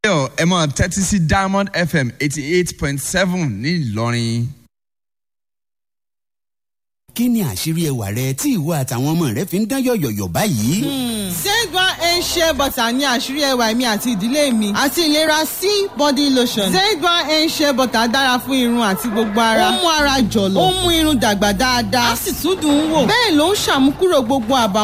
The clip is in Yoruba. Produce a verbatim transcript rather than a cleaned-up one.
ẹ máa tẹ́tí sí Diamond F M eighty eight point seven ní Ìlọrin. Kí ni àṣírí ẹwà rẹ tí ìwọ àtàwọn ọmọ rẹ fi ń dán yọ̀yọ̀yọ̀ báyìí? Zedwan Hair Shea Butter ní àṣírí ẹwà mi àti ìdílé mi àti ìlera C body lotion. Zedwan Hair Shea Butter dára fún irun àti gbogbo ara. Ó mú ara jọ̀lọ̀. Ó mú irun dàgbà dáadáa. Á sì tún dùn ún wò. Bẹ́ẹ̀ ló ń ṣàmúkúrò gbogbo àbàwọ́n.